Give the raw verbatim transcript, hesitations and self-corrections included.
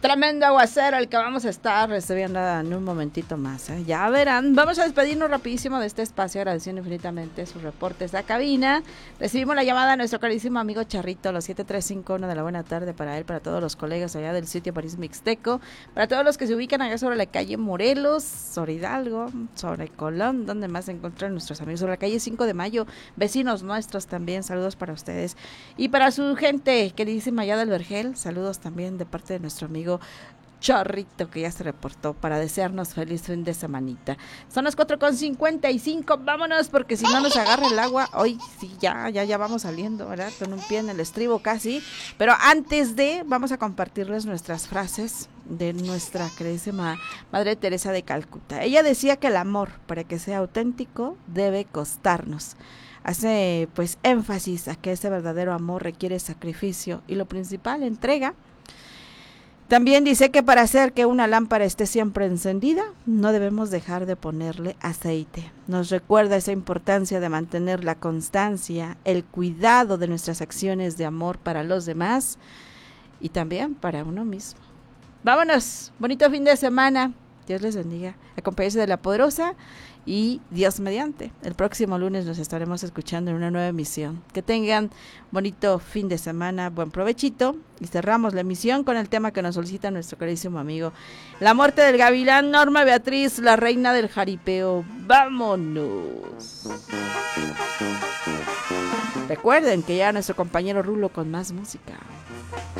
Tremendo aguacero el que vamos a estar recibiendo en un momentito más, ¿eh? Ya verán. Vamos a despedirnos rapidísimo de este espacio, agradeciendo infinitamente sus reportes a cabina. Recibimos la llamada de nuestro carísimo amigo Charrito, los siete tres cinco uno de la buena tarde para él, para todos los colegas allá del sitio París Mixteco, para todos los que se ubican allá sobre la calle Morelos, sobre Hidalgo, sobre Colón, donde más se encuentran nuestros amigos, sobre la calle cinco de mayo, vecinos nuestros también, saludos para ustedes. Y para su gente queridísima allá del Vergel, saludos también de parte de nuestro amigo Charrito, que ya se reportó para desearnos feliz fin de semanita. Son las cuatro con cincuenta y cinco, vámonos, porque si no nos agarra el agua, hoy sí, ya, ya, ya vamos saliendo, ¿verdad? Con un pie en el estribo casi, pero antes de, vamos a compartirles nuestras frases de nuestra queridísima Madre Teresa de Calcuta. Ella decía que el amor, para que sea auténtico, debe costarnos. Hace pues énfasis a que ese verdadero amor requiere sacrificio y lo principal, entrega. También dice que para hacer que una lámpara esté siempre encendida, no debemos dejar de ponerle aceite. Nos recuerda esa importancia de mantener la constancia, el cuidado de nuestras acciones de amor para los demás y también para uno mismo. Vámonos, bonito fin de semana, Dios les bendiga, acompáñense de la poderosa y Dios mediante. El próximo lunes nos estaremos escuchando en una nueva emisión. Que tengan bonito fin de semana, buen provechito. Y cerramos la emisión con el tema que nos solicita nuestro queridísimo amigo. La muerte del gavilán, Norma Beatriz, la reina del jaripeo. ¡Vámonos! Recuerden que ya nuestro compañero Rulo con más música.